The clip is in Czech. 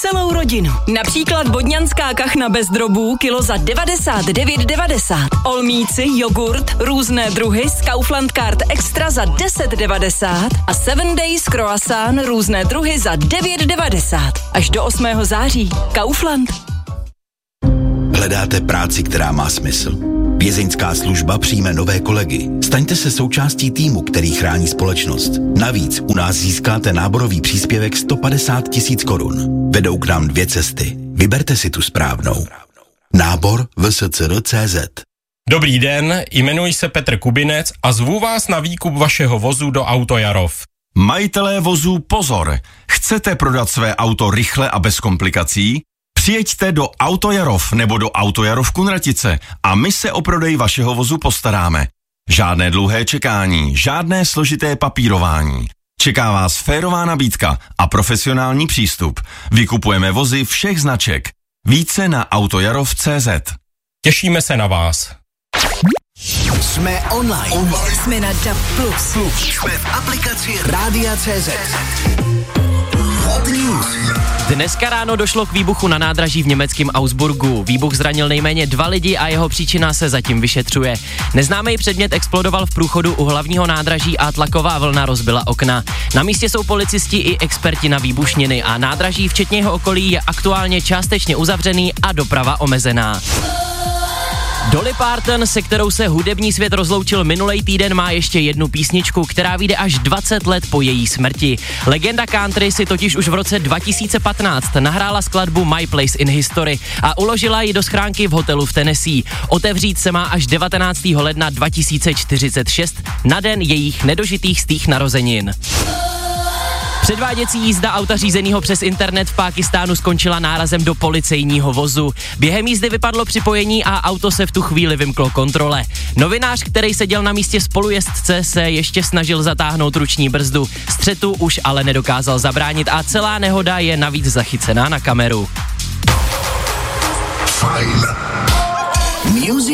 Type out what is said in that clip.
celou rodinu. Například vodňanská kachna bez drobů kilo za 99,90. Olmíci, jogurt, různé druhy z Kaufland Card Extra za 10,90 a 7 Days croissant různé druhy za 9,90. Až do 8. září. Kaufland. Hledáte práci, která má smysl? Vězeňská služba přijme nové kolegy. Staňte se součástí týmu, který chrání společnost. Navíc u nás získáte náborový příspěvek 150 000 korun. Vedou k nám 2 cesty. Vyberte si tu správnou. Nábor vscr.cz. Dobrý den, jmenuji se Petr Kubinec a zvu vás na výkup vašeho vozu do Autojarov. Majitelé vozů pozor! Chcete prodat své auto rychle a bez komplikací? Přijeďte do Autojarov nebo do Autojarov Kunratice a my se o prodej vašeho vozu postaráme. Žádné dlouhé čekání, žádné složité papírování. Čeká vás férová nabídka a profesionální přístup. Vykupujeme vozy všech značek. Více na autojarov.cz. Těšíme se na vás. Jsme online. Jsme na DAB+. Jsme v aplikaci Rádia.cz. Hot News. Dneska ráno došlo k výbuchu na nádraží v německém Augsburgu. Výbuch zranil nejméně 2 lidi a jeho příčina se zatím vyšetřuje. Neznámý předmět explodoval v průchodu u hlavního nádraží a tlaková vlna rozbila okna. Na místě jsou policisti i experti na výbušniny a nádraží včetně jeho okolí je aktuálně částečně uzavřený a doprava omezená. Dolly Parton, se kterou se hudební svět rozloučil minulej týden, má ještě jednu písničku, která vyjde až 20 let po její smrti. Legenda country si totiž už v roce 2015 nahrála skladbu My Place in History a uložila ji do schránky v hotelu v Tennessee. Otevřít se má až 19. ledna 2046, na den jejich nedožitých stých narozenin. Předváděcí jízda auta řízenýho přes internet v Pákistánu skončila nárazem do policejního vozu. Během jízdy vypadlo připojení a auto se v tu chvíli vymklo kontrole. Novinář, který seděl na místě spolujezdce, se ještě snažil zatáhnout ruční brzdu. Střetu už ale nedokázal zabránit a celá nehoda je navíc zachycená na kameru. Fajn. Music.